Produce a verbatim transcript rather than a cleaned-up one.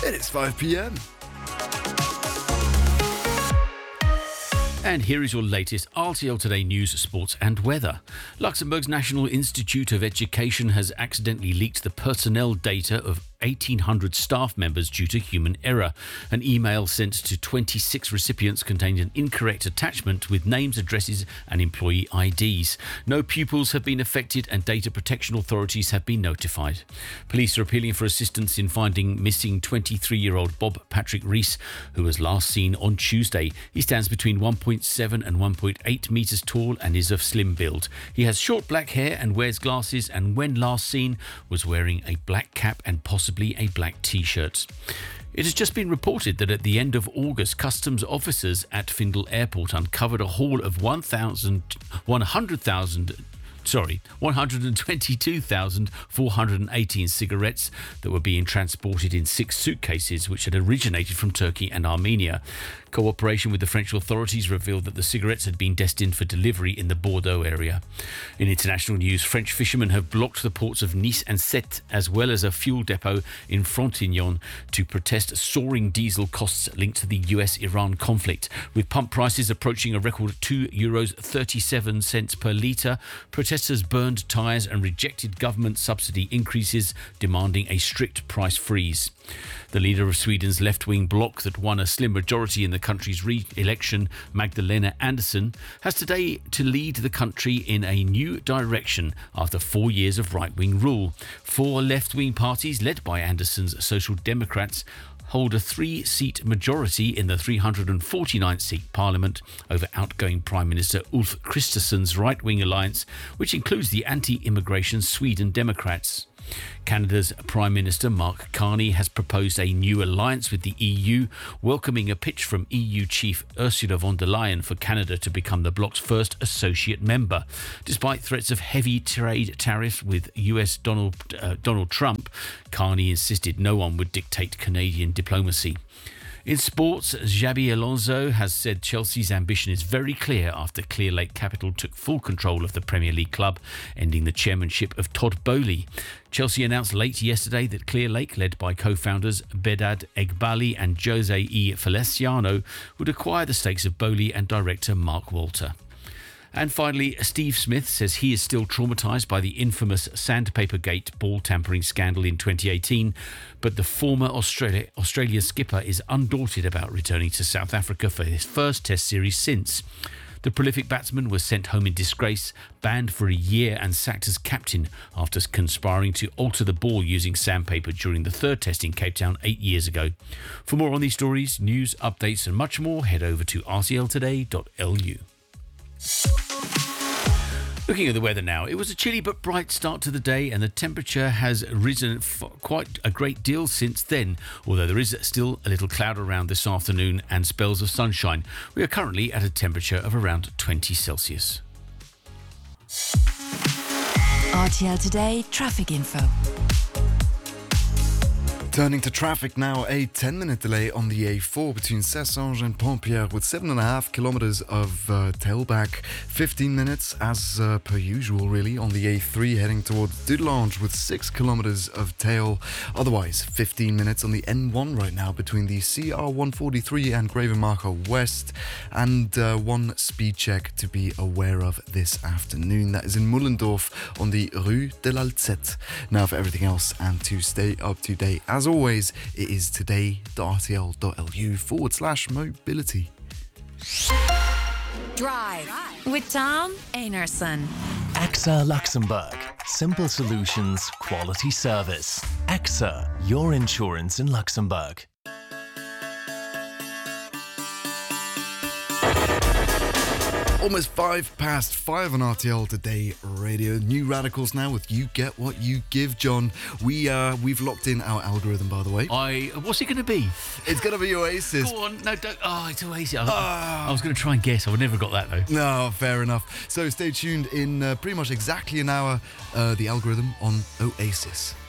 It is five p.m. And here is your latest R T L Today news, sports and weather. Luxembourg's National Institute of Education has accidentally leaked the personnel data of eighteen hundred staff members due to human error. An email sent to twenty-six recipients contained an incorrect attachment with names, addresses and employee I Ds. No pupils have been affected and data protection authorities have been notified. Police are appealing for assistance in finding missing twenty-three-year-old Bob Patrick Rees, who was last seen on Tuesday. He stands between one point seven and one point eight metres tall and is of slim build. He has short black hair and wears glasses, and when last seen was wearing a black cap and possibly a black t-shirt. It has just been reported that at the end of August, customs officers at Findel Airport uncovered a haul of one hundred thousand Sorry, one hundred twenty-two thousand four hundred eighteen cigarettes that were being transported in six suitcases which had originated from Turkey and Armenia. Cooperation with the French authorities revealed that the cigarettes had been destined for delivery in the Bordeaux area. In international news, French fishermen have blocked the ports of Nice and Sète, as well as a fuel depot in Frontignan, to protest soaring diesel costs linked to the U S Iran conflict. With pump prices approaching a record two euros thirty-seven cents per litre, protesters burned tyres and rejected government subsidy increases, demanding a strict price freeze. The leader of Sweden's left-wing bloc that won a slim majority in the country's re-election, Magdalena Andersson, has today to lead the country in a new direction after four years of right-wing rule. Four left-wing parties, led by Andersson's Social Democrats, hold a three-seat majority in the three hundred forty-ninth seat parliament over outgoing Prime Minister Ulf Kristersson's right-wing alliance, which includes the anti-immigration Sweden Democrats. Canada's Prime Minister Mark Carney has proposed a new alliance with the E U, welcoming a pitch from E U Chief Ursula von der Leyen for Canada to become the bloc's first associate member. Despite threats of heavy trade tariffs with U S Donald, uh, Donald Trump, Carney insisted no one would dictate Canadian diplomacy. In sports, Xabi Alonso has said Chelsea's ambition is very clear after Clearlake Capital took full control of the Premier League club, ending the chairmanship of Todd Boehly. Chelsea announced late yesterday that Clearlake, led by co-founders Bedad Egbali and Jose E. Feliciano, would acquire the stakes of Boehly and director Mark Walter. And finally, Steve Smith says he is still traumatised by the infamous Sandpapergate ball tampering scandal in twenty eighteen, but the former Australia, Australia skipper is undaunted about returning to South Africa for his first Test series since. The prolific batsman was sent home in disgrace, banned for a year and sacked as captain after conspiring to alter the ball using sandpaper during the third Test in Cape Town eight years ago. For more on these stories, news, updates and much more, head over to r t l today dot l u. Looking at the weather now, it was a chilly but bright start to the day and the temperature has risen f- quite a great deal since then, although there is still a little cloud around this afternoon and spells of sunshine. We are currently at a temperature of around twenty Celsius. R T L Today traffic info. Turning to traffic now, a ten-minute delay on the A four between Cessange and Pontpierre with seven and a half kilometres of uh, tailback. fifteen minutes as uh, per usual really on the A three heading towards Dudelange with six kilometres of tail. Otherwise, fifteen minutes on the N one right now between the C R one forty-three and Gravenmacher West, and uh, one speed check to be aware of this afternoon. That is in Mullendorf on the Rue de l'Alzette. Now for everything else and to stay up to date, as always, it is today.rtl.lu forward slash mobility. Drive with Tom Einarsson. A X A Luxembourg. Simple solutions, quality service. A X A, your insurance in Luxembourg. Almost five past five on R T L Today Radio. New Radicals now with You Get What You Give, John. We, uh, we've locked in our algorithm, by the way. I What's it going to be? It's going to be Oasis. Go on. No, don't. Oh, it's Oasis. I, Ah. I was going to try and guess. I would never got that, though. No, fair enough. So stay tuned in uh, pretty much exactly an hour, uh, the algorithm on Oasis.